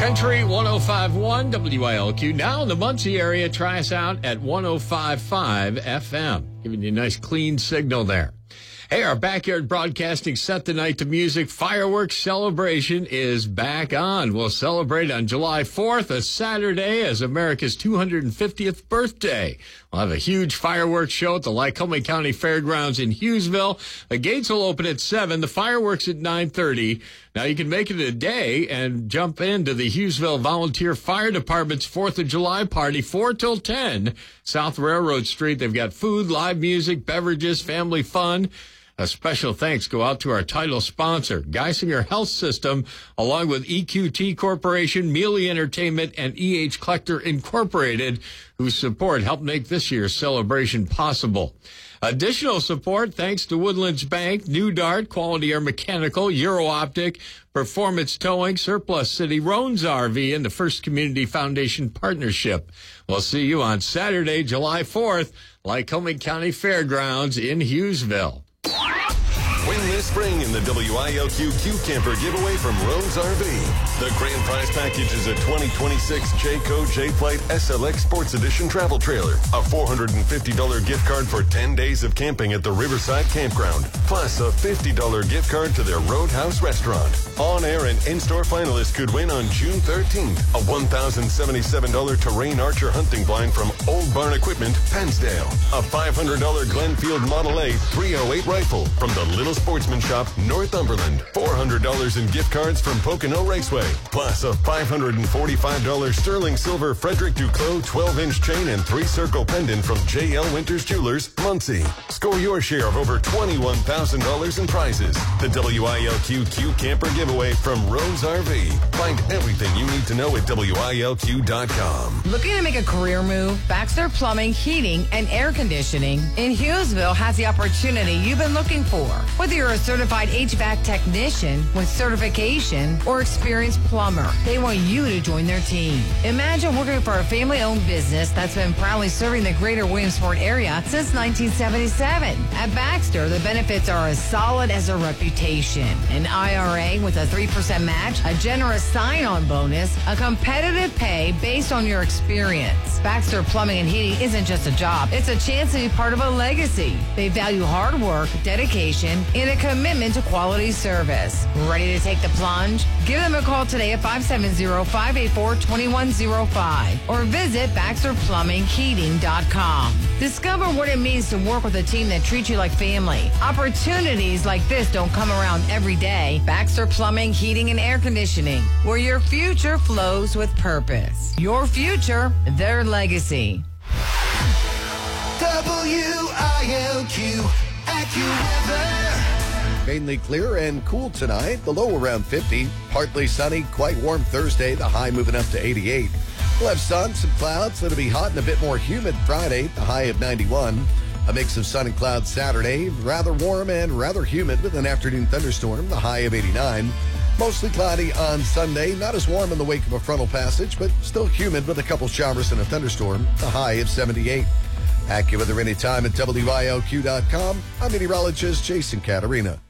Century 105.1 WILQ. Now in the Muncie area, try us out at 105.5 FM. Giving you a nice clean signal there. Hey, our backyard broadcasting set the night to music fireworks celebration is back on. We'll celebrate on July 4th, a Saturday, as America's 250th birthday. We'll have a huge fireworks show at the Lycoming County Fairgrounds in Hughesville. The gates will open at 7, the fireworks at 9:30. Now, you can make it a day and jump into the Hughesville Volunteer Fire Department's 4th of July party, 4 till 10, South Railroad Street. They've got food, live music, beverages, family fun. A special thanks go out to our title sponsor, Geisinger Health System, along with EQT Corporation, Mealy Entertainment, and EH Collector Incorporated, whose support helped make this year's celebration possible. Additional support thanks to Woodlands Bank, New Dart, Quality Air Mechanical, Euro Optic, Performance Towing, Surplus City, Roans RV, and the First Community Foundation Partnership. We'll see you on Saturday, July 4th, Lycoming County Fairgrounds in Hughesville. Win this spring in the WILQ Q Camper giveaway from Roans RV. The grand prize package is a 2026 Jayco J-Flight SLX Sports Edition travel trailer, a $450 gift card for 10 days of camping at the Riverside Campground, plus a $50 gift card to their Roadhouse restaurant. On-air and in-store finalists could win on June 13th a $1,077 Terrain Archer hunting blind from Old Barn Equipment, Pennsdale, a $500 Glenfield Model A 308 rifle from the Little Sportsman Shop, Northumberland, $400 in gift cards from Pocono Raceway, plus a $545 sterling silver Frederick Duclos 12-inch chain and 3-circle pendant from J.L. Winters Jewelers, Muncie. Score your share of over $21,000 in prizes. The WILQ Q Camper giveaway from Roans RV. Find everything you need to know at WILQ.com. Looking to make a career move? Baxter Plumbing, Heating, and Air Conditioning in Hughesville has the opportunity you've been looking for. Whether you're a certified HVAC technician with certification or experienced plumber, they want you to join their team. Imagine working for a family-owned business that's been proudly serving the greater Williamsport area since 1977. At Baxter, the benefits are as solid as their reputation. An IRA with a 3% match, a generous sign-on bonus, a competitive pay based on your experience. Baxter Plumbing and Heating isn't just a job. It's a chance to be part of a legacy. They value hard work, dedication, and a commitment to quality service. Ready to take the plunge? Give them a call today at 570-584-2105 or visit BaxterPlumbingHeating.com. Discover what it means to work with a team that treats you like family. Opportunities like this don't come around every day. Baxter Plumbing, Heating, and Air Conditioning, where your future flows with purpose. Your future, their legacy. WILQ AccuWeather. Mainly clear and cool tonight. The low around 50. Partly sunny, quite warm Thursday. The high moving up to 88. We'll have sun, some clouds. It'll be hot and a bit more humid Friday. The high of 91. A mix of sun and clouds Saturday. Rather warm and rather humid with an afternoon thunderstorm. The high of 89. Mostly cloudy on Sunday. Not as warm in the wake of a frontal passage, but still humid with a couple showers and a thunderstorm. The high of 78. AccuWeather anytime at WILQ.com. I'm meteorologist Jason Caterina.